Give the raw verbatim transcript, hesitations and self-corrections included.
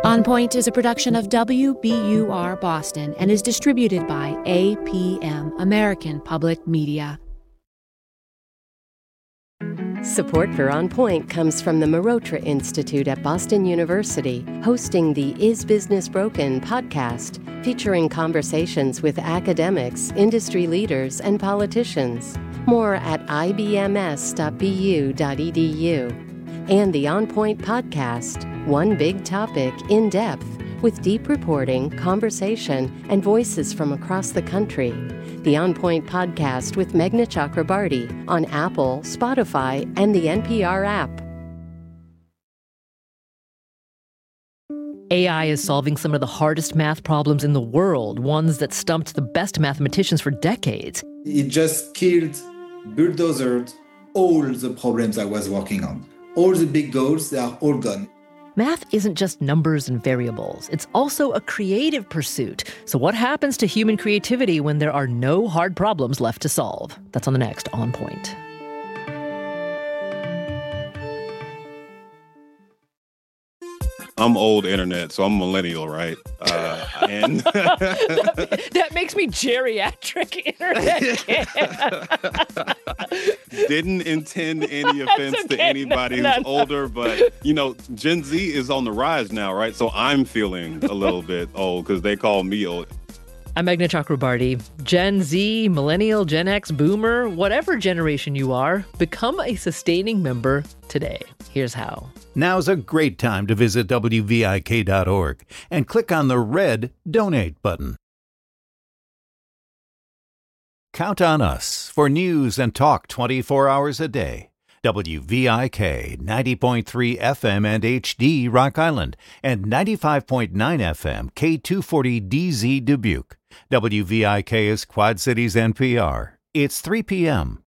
On Point is a production of W B U R Boston and is distributed by A P M, American Public Media. Support for On Point comes from the Marotra Institute at Boston University, hosting the Is Business Broken podcast, featuring conversations with academics, industry leaders, and politicians. More at I B M S dot B U dot E D U. And the On Point podcast, one big topic in depth, with deep reporting, conversation, and voices from across the country. The On Point podcast with Meghna Chakrabarti on Apple, Spotify, and the N P R app. A I is solving some of the hardest math problems in the world, ones that stumped the best mathematicians for decades. It just killed, bulldozed all the problems I was working on. All the big goals, they are all gone. Math isn't just numbers and variables. It's also a creative pursuit. So what happens to human creativity when there are no hard problems left to solve? That's on the next On Point. I'm old internet, so I'm millennial, right? Uh, and that makes me geriatric internet. Didn't intend any offense okay. to anybody no, who's no, older, but you know, Gen Z is on the rise now, right? So I'm feeling a little bit old because they call me old. I'm Meghna Chakrabarti. Gen Z, Millennial, Gen X, Boomer, whatever generation you are, become a sustaining member today. Here's how. Now's a great time to visit W V I K dot org and click on the red Donate button. Count on us for news and talk twenty-four hours a day. W V I K ninety point three F M and H D Rock Island and ninety-five point nine F M K two forty D Z Dubuque. W V I K is Quad Cities N P R. It's three p.m.